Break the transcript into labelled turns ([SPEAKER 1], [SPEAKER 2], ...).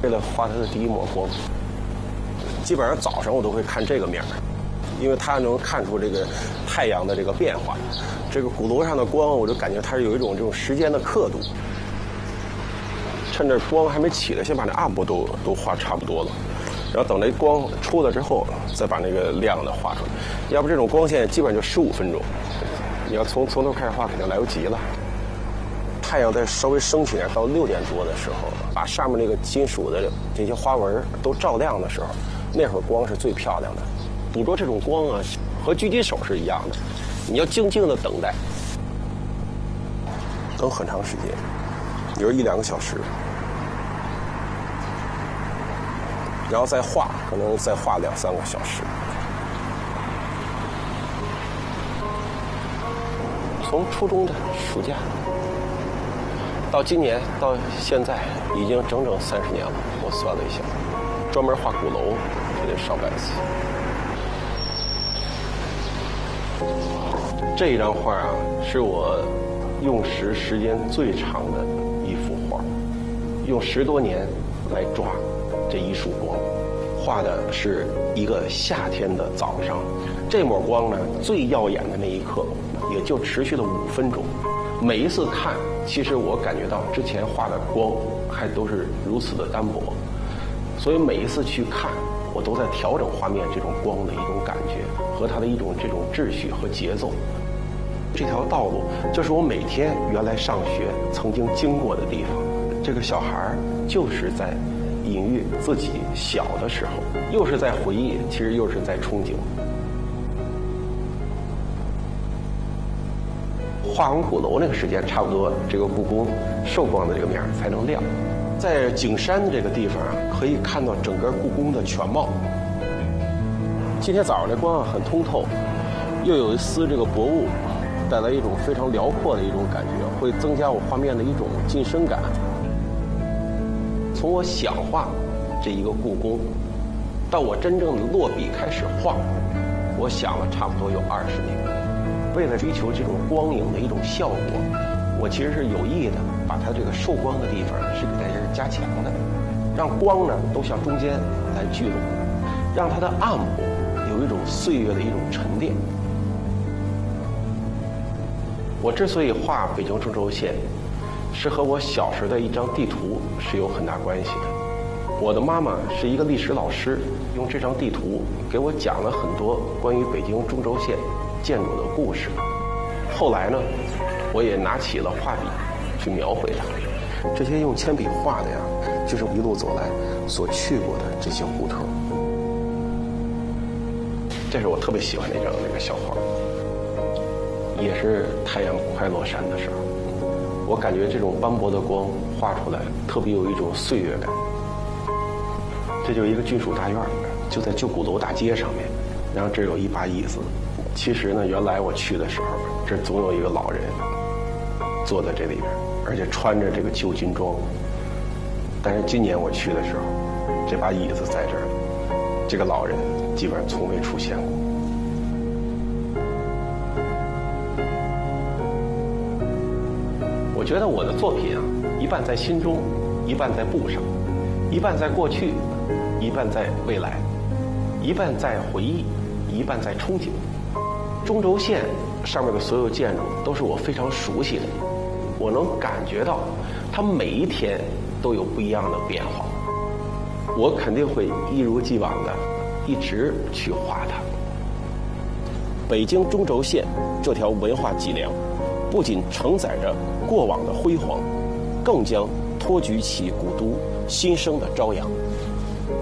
[SPEAKER 1] 为了画它的第一抹光，基本上早上我都会看这个面儿，因为它能看出这个太阳的这个变化。这个鼓楼上的光，我就感觉它是有一种这种时间的刻度。趁着光还没起来，先把那暗部都画差不多了，然后等这光出了之后，再把那个亮的画出来。要不这种光线基本上就15分钟，你要从头开始画，肯定来不及了。太阳再稍微升起来，到6点多的时候，把上面那个金属的这些花纹都照亮的时候，那会儿光是最漂亮的。捕捉这种光啊，和狙击手是一样的，你要静静的等待，等很长时间，有1、2个小时，然后再画，可能再画2、3个小时。从初中的暑假到今年到现在，已经整整30年了。我算了一下，专门画鼓楼也得上百次。这一张画啊，是我用时间最长的一幅画，用10多年来抓这一束光。画的是一个夏天的早上，这抹光呢，最耀眼的那一刻，也就持续了5分钟。每一次看，其实我感觉到之前画的光还都是如此的单薄，所以每一次去看，我都在调整画面这种光的一种感觉和它的一种这种秩序和节奏。这条道路就是我每天原来上学曾经经过的地方。这个小孩就是在隐喻自己小的时候，又是在回忆，其实又是在憧憬。画完鼓楼那个时间，差不多这个故宫寿光的这个面才能亮。在景山这个地方啊，可以看到整个故宫的全貌。今天早上这光啊很通透，又有一丝这个薄雾，带来一种非常辽阔的一种感觉，会增加我画面的一种近身感。从我想画这一个故宫，到我真正的落笔开始画，我想了差不多有20年。为了追求这种光影的一种效果，我其实是有意的把它这个受光的地方是给它是加强的，让光呢都向中间来聚拢，让它的暗部有一种岁月的一种沉淀。我之所以画北京中轴线，是和我小时的一张地图是有很大关系的。我的妈妈是一个历史老师，用这张地图给我讲了很多关于北京中轴线建筑的故事。后来呢，我也拿起了画笔去描绘它。这些用铅笔画的呀，就是一路走来所去过的这些胡同。这是我特别喜欢的一张那个小画，也是太阳快落山的时候。我感觉这种斑驳的光画出来，特别有一种岁月感。这就是一个郡属大院，就在旧鼓楼大街上面，然后这有一把椅子。其实呢，原来我去的时候，这总有一个老人坐在这里边，而且穿着这个旧军装。但是今年我去的时候，这把椅子在这儿，这个老人基本上从未出现过。我觉得我的作品啊，一半在心中，一半在布上，一半在过去，一半在未来，一半在回忆，一半在憧憬。中轴线上面的所有建筑都是我非常熟悉的，我能感觉到它每一天都有不一样的变化。我肯定会一如既往的一直去画它。北京中轴线这条文化脊梁，不仅承载着过往的辉煌，更将托举起古都新生的朝阳。